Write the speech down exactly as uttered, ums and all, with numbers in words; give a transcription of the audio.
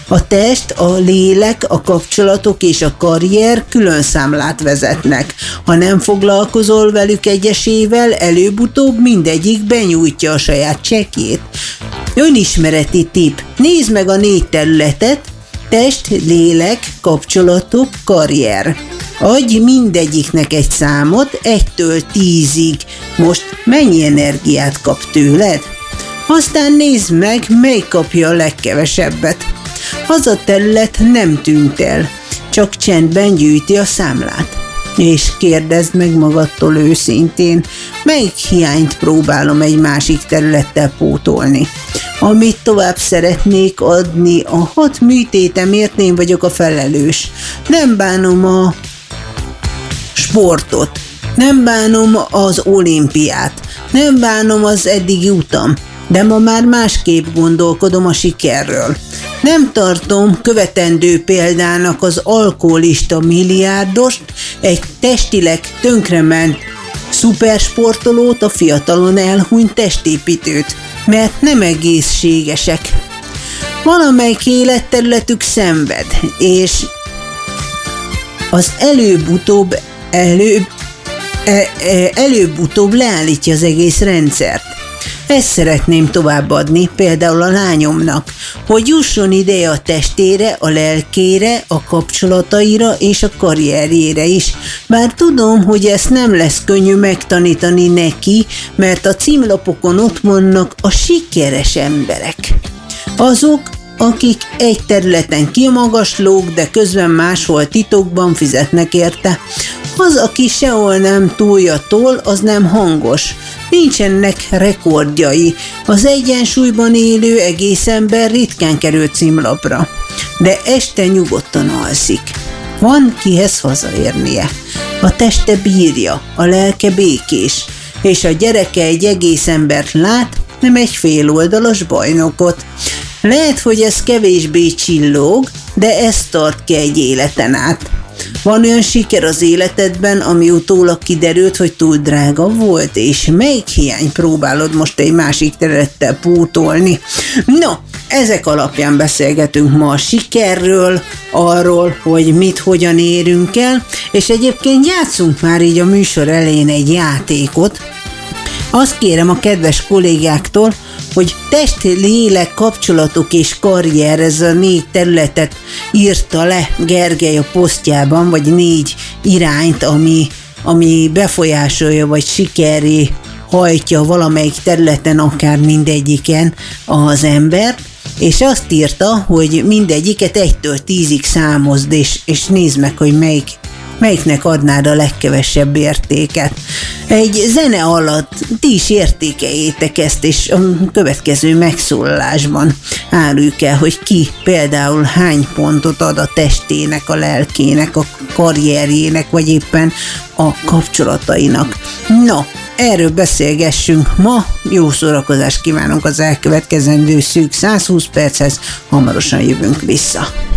A test, a lélek, a kapcsolatok és a karrier külön számlát vezetnek. Ha nem foglalkozol velük egyesével, előbb-utóbb mindegyik benyújtja a saját csekét. Önismereti tipp. Nézd meg a négy területet: test, lélek, kapcsolatok, karrier. Adj mindegyiknek egy számot, egytől tízig. Most mennyi energiát kap tőled? Aztán nézd meg, mely kapja a legkevesebbet. Az a terület nem tűnt el, csak csendben gyűjti a számlát. És kérdezd meg magadtól őszintén, melyik hiányt próbálom egy másik területtel pótolni. Amit tovább szeretnék adni, a hat műtétemért én vagyok a felelős. Nem bánom a sportot, nem bánom az olimpiát, nem bánom az eddigi utam, de ma már másképp gondolkodom a sikerről. Nem tartom követendő példának az alkoholista milliárdost, egy testileg tönkrement szupersportolót, a fiatalon elhunyt testépítőt, mert nem egészségesek. Valamelyik életterületük szenved, és az előbb-utóbb előbb, előbb-utóbb leállítja az egész rendszert. Ezt szeretném továbbadni például a lányomnak, hogy jusson ideje a testére, a lelkére, a kapcsolataira és a karrierjére is. Bár tudom, hogy ezt nem lesz könnyű megtanítani neki, mert a címlapokon ott vannak a sikeres emberek. Azok, akik egy területen kimagaslók, de közben máshol titokban fizetnek érte. Az, aki sehol nem túljatól, az nem hangos. Nincsenek rekordjai. Az egyensúlyban élő egész ember ritkán kerül címlapra. De este nyugodtan alszik. Van kihez hazaérnie. A teste bírja, a lelke békés, és a gyereke egy egész embert lát, nem egy féloldalas bajnokot. Lehet, hogy ez kevésbé csillog, de ez tart ki egy életen át. Van olyan siker az életedben, ami utólag kiderült, hogy túl drága volt, és melyik hiány próbálod most egy másik területtel pótolni? No, ezek alapján beszélgetünk ma a sikerről, arról, hogy mit, hogyan érünk el, és egyébként játszunk már így a műsor elején egy játékot. Azt kérem a kedves kollégáktól, hogy test, lélek, kapcsolatok és karrier, ez a négy területet írta le Gergely a posztjában, vagy négy irányt, ami, ami befolyásolja, vagy sikerré hajtja valamelyik területen, akár mindegyiken az embert, és azt írta, hogy mindegyiket egytől tízig számozd, és, és nézd meg, hogy melyik melyiknek adnád a legkevesebb értéket. Egy zene alatt ti is értékeljétek ezt, és a következő megszólalásban áruljuk el, hogy ki például hány pontot ad a testének, a lelkének, a karrierjének, vagy éppen a kapcsolatainak. No, erről beszélgessünk ma, jó szórakozást kívánunk az elkövetkezendő szűk százhúsz perchez, hamarosan jövünk vissza.